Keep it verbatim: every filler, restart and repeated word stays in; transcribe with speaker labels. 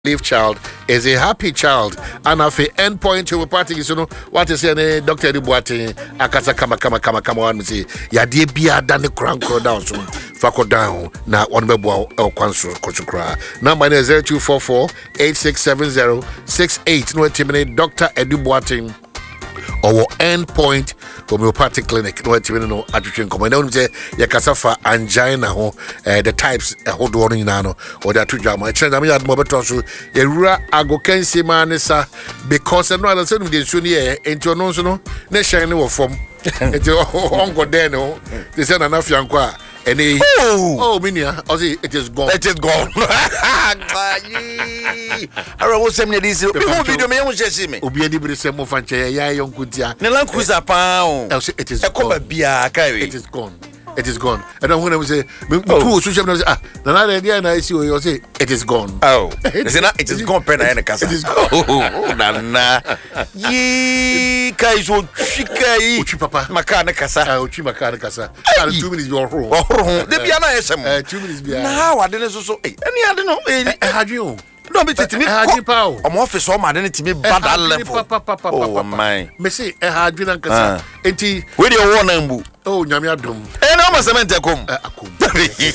Speaker 1: Leaf child is a happy child, and at the end point to a party is you know what is say Doctor Dubuati akasa kama kama kama kama one say ya de bia da ne kran kro down so fako down na one bebo e kwanso kosukra number is zero two four four eight six seven zero six eight no timine Doctor Dubuati or end point homeopathic clinic no timine no atwetwe nkomo na wonu say ya kasafa angina ho the types hold one nyina no or that to jam I change am ya mo beto so yewura agokansi manisa because no other say the so ne enti ono so no na shine wo fom enti ongo den no they say na nafianko a ene oh oh minia ozi it is gone
Speaker 2: it is gone ara wo sem ne dis o video me wo share me
Speaker 1: obi edi bere sem mo fanche ya yonkutia
Speaker 2: ne lan cruiser pa o
Speaker 1: it is
Speaker 2: gone bia kai we
Speaker 1: it is gone it is gone and then when I say two social media ah na na idea na isi o say it is gone
Speaker 2: oh is it it is gone pen na kasa
Speaker 1: it is gone
Speaker 2: oh na na yi kai so chikai
Speaker 1: uchi papa
Speaker 2: maka na kasa
Speaker 1: ah uchi maka na kasa and two minutes be ohoro
Speaker 2: ohoro de bia na yesem
Speaker 1: eh two minutes bia
Speaker 2: na wa de ne so so eh eni ade no eh
Speaker 1: hadwe
Speaker 2: no be titimi
Speaker 1: hadwe pa o
Speaker 2: omo office o ma de ne timi bad level oh my
Speaker 1: me say eh hadwe na kasa enti
Speaker 2: we dey won na mbu
Speaker 1: oh nyame adom
Speaker 2: eh na o ma cement akom
Speaker 1: akom